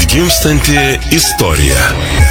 Gimstanti istorija.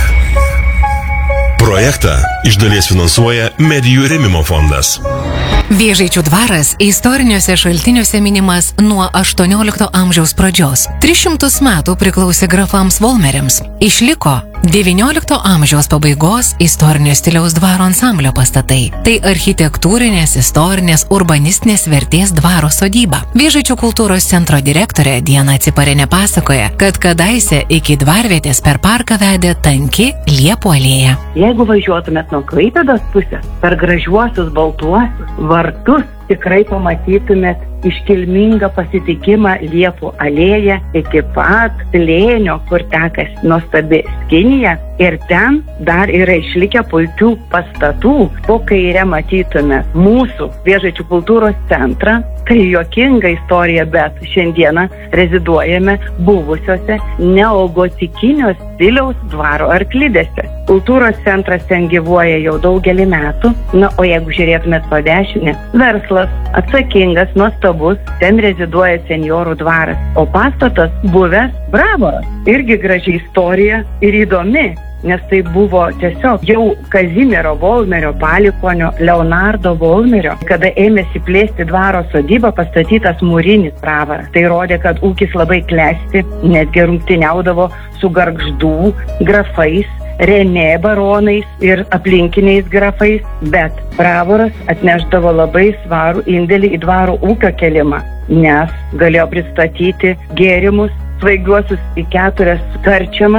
Projektą iš dalies finansuoja Medijų rėmimo fondas. Vėžaičių dvaras istoriniuose šaltiniuose minimas nuo 18 amžiaus pradžios. 300 metų priklausė grafams Volmeriams. Išliko 19 amžiaus pabaigos istorinio stiliaus dvaro ansamblio pastatai. Tai architektūrinės, istorinės, urbanistinės vertės dvaro sodyba. Vėžaičių kultūros centro direktorė Diana Ciparinė pasakoja, kad kadaise iki dvarvietės per parką vedė tanki liepų alėja. Jeigu važiuotumėt nuo Klaipėdos pusės, per gražiuosius baltuosius vartus, tikrai pamatytumėt iškilmingą pasitikimą liepų alėją iki pat slėnio, kur tekas nuostabi Skinija. Ir ten dar yra išlikę puikių pastatų. Po kaire matytume mūsų Vėžaičių kultūros centrą. Tai juokinga istorija, bet šiandieną reziduojame buvusiose neogotikinio stiliaus dvaro arklidėse. Kultūros centras ten gyvuoja jau daugelį metų. Na, o jeigu žiūrėtumėt po dešinę, verslas, atsakingas, nuostabus, ten reziduoja senjorų dvaras. O pastatas buvęs Bravoras. Irgi graži istorija ir įdomi, nes tai buvo tiesiog jau Kazimiero Volmerio palikonio Leonardo Volmerio, kada ėmėsi plėsti dvaro sodybą, pastatytas mūrinis Bravaras. Tai rodė, kad ūkis labai klesti, netgi rungtyniaudavo su Gargždų grafais, Renė baronais ir aplinkiniais grafais, bet Bravoras atnešdavo labai svarų indėlį į dvaro ūkio kelimą, nes galėjo pristatyti gėrimus svaigiuosius į 4 karčiamas